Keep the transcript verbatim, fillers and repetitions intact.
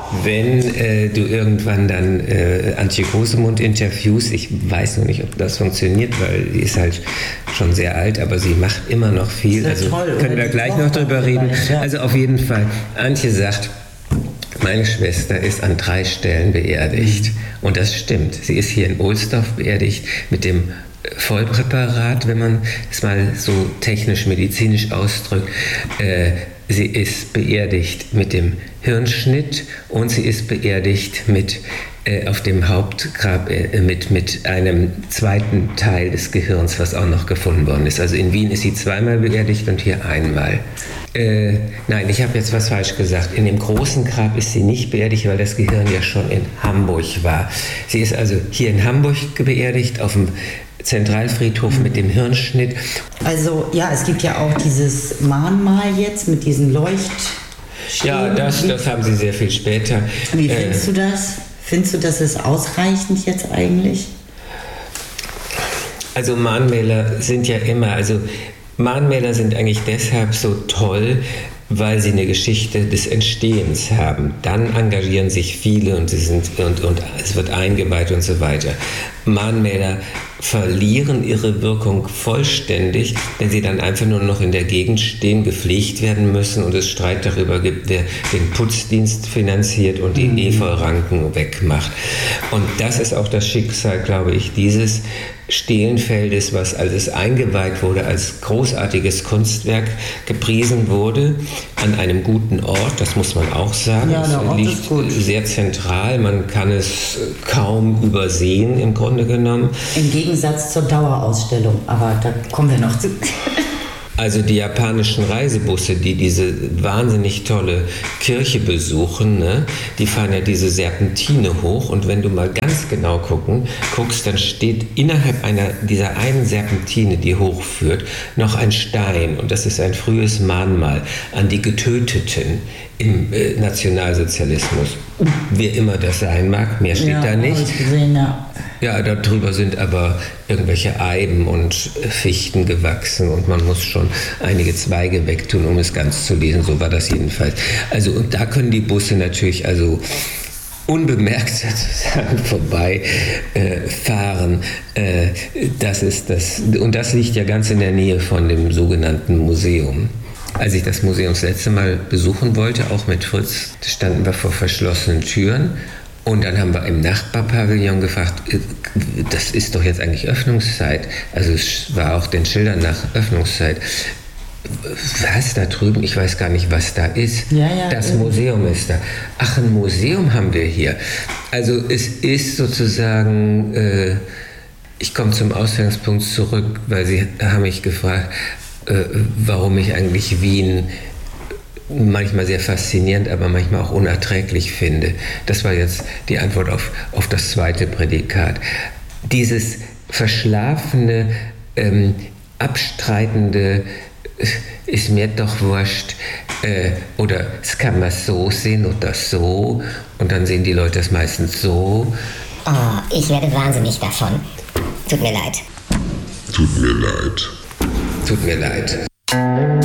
wenn äh, du irgendwann dann äh, Antje Großemund interviewst, ich weiß noch nicht, ob das funktioniert, weil die ist halt schon sehr alt, aber sie macht immer noch viel. Also toll, können wir gleich noch drüber reden. Also auf jeden Fall, Antje sagt, meine Schwester ist an drei Stellen beerdigt. Und das stimmt. Sie ist hier in Ohlsdorf beerdigt mit dem Vollpräparat, wenn man es mal so technisch-medizinisch ausdrückt. Äh, sie ist beerdigt mit dem Hirnschnitt und sie ist beerdigt mit äh, auf dem Hauptgrab äh, mit, mit einem zweiten Teil des Gehirns, was auch noch gefunden worden ist. Also in Wien ist sie zweimal beerdigt und hier einmal. Äh, nein, ich habe jetzt was falsch gesagt. In dem großen Grab ist sie nicht beerdigt, weil das Gehirn ja schon in Hamburg war. Sie ist also hier in Hamburg beerdigt, auf dem Zentralfriedhof mit dem Hirnschnitt. Also ja, es gibt ja auch dieses Mahnmal jetzt mit diesen Leucht. Ja, das, das haben sie sehr viel später. Wie findest äh, du das? Findest du, das ist ausreichend jetzt eigentlich? Also Mahnmäler sind ja immer, also Mahnmäler sind eigentlich deshalb so toll, weil sie eine Geschichte des Entstehens haben. Dann engagieren sich viele und, sie sind, und, und es wird eingeweiht und so weiter. Mahnmäler verlieren ihre Wirkung vollständig, wenn sie dann einfach nur noch in der Gegend stehen, gepflegt werden müssen und es Streit darüber gibt, wer den Putzdienst finanziert und die mhm. Efeuranken wegmacht. Und das ist auch das Schicksal, glaube ich, dieses Stehlenfeldes, was als es eingeweiht wurde, als großartiges Kunstwerk gepriesen wurde, an einem guten Ort, das muss man auch sagen. Ja, der Ort es liegt ist gut. Sehr zentral, man kann es kaum übersehen im Grunde genommen. Im Gegensatz zur Dauerausstellung, aber da kommen wir noch zu. Also die japanischen Reisebusse, die diese wahnsinnig tolle Kirche besuchen, ne, die fahren ja diese Serpentine hoch und wenn du mal ganz genau gucken, guckst, dann steht innerhalb einer dieser einen Serpentine, die hochführt, noch ein Stein und das ist ein frühes Mahnmal an die Getöteten im äh, Nationalsozialismus. Wer immer das sein mag, mehr steht ja, da nicht. Hab ich gesehen, ja. Ja, darüber sind aber irgendwelche Eiben und Fichten gewachsen und man muss schon einige Zweige wegtun, um es ganz zu lesen. So war das jedenfalls. Also und da können die Busse natürlich also unbemerkt sozusagen vorbei äh, fahren. Äh, das ist das und das liegt ja ganz in der Nähe von dem sogenannten Museum. Als ich das Museum das letzte Mal besuchen wollte, auch mit Fritz, standen wir vor verschlossenen Türen. Und dann haben wir im Nachbarpavillon gefragt, das ist doch jetzt eigentlich Öffnungszeit. Also es war auch den Schildern nach Öffnungszeit. Was da drüben? Ich weiß gar nicht, was da ist. Ja, ja, das ja. Museum ist da. Ach, ein Museum haben wir hier. Also es ist sozusagen, äh, ich komme zum Ausgangspunkt zurück, weil Sie haben mich gefragt, äh, warum ich eigentlich Wien manchmal sehr faszinierend, aber manchmal auch unerträglich finde. Das war jetzt die Antwort auf, auf das zweite Prädikat. Dieses verschlafene, ähm, abstreitende, äh, ist mir doch wurscht, äh, oder es kann man so sehen oder so, und dann sehen die Leute es meistens so. Oh, ich werde wahnsinnig davon. Tut mir leid. Tut mir leid. Tut mir leid.